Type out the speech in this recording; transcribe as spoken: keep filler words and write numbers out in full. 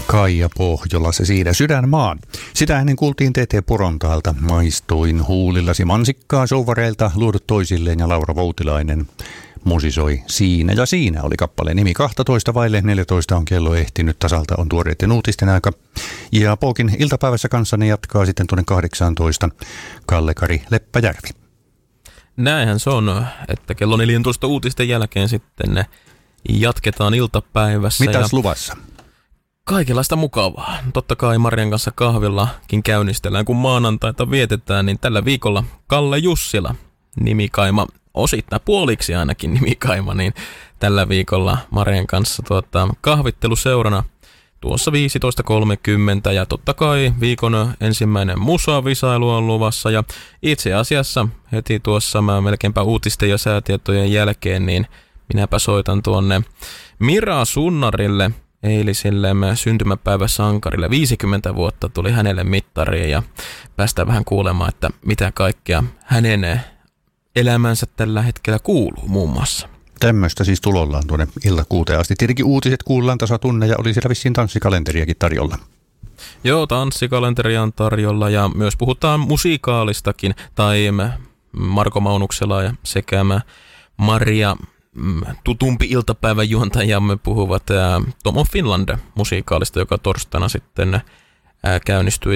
Kaija Pohjola se siinä Sydänmaan. Sitä ennen kuultiin T T Porontaalta. Maistoin huulillasi mansikkaa souvareilta luodut toisilleen ja Laura Voutilainen musisoi Siinä ja siinä oli kappaleen nimi. kaksitoista vaille neljätoista on kello ehtinyt, tasalta on tuoreiden uutisten aika. Ja Pookin iltapäivässä kanssani jatkaa sitten tuonne kahdeksantoista Kalle-Kari Leppäjärvi. Näinhän se on, että kello neljätoista uutisten jälkeen sitten jatketaan iltapäivässä. Mitäs ja luvassa? Kaikenlaista mukavaa. Totta kai Marian kanssa kahvillakin käynnistellään, kun maanantaita vietetään, niin tällä viikolla Kalle Jussila, nimikaima, osittain puoliksi ainakin nimikaima, niin tällä viikolla Marian kanssa tuota, kahvitteluseurana tuossa viisitoista kolmekymmentä ja totta kai viikon ensimmäinen musavisailu on luvassa ja itse asiassa heti tuossa mä melkeinpä uutisten ja säätietojen jälkeen, niin minäpä soitan tuonne Mira Sunnarille, eiliselle syntymäpäiväsankarille. viisikymmentä vuotta tuli hänelle mittariin ja päästään vähän kuulemaan, että mitä kaikkea hänen elämänsä tällä hetkellä kuuluu muun muassa. Tämmöistä siis tulollaan tuonne iltakuuteen asti. Tietenkin uutiset kuullaan tasatunne ja oli siellä vissiin tanssikalenteriakin tarjolla. Joo, tanssikalenteria on tarjolla ja myös puhutaan musiikaalistakin. Tai Marko Maunuksela ja sekä Maria tutumpi iltapäivän juontajamme puhuvat Tom of Finland musiikaalista, joka torstaina sitten käynnistyy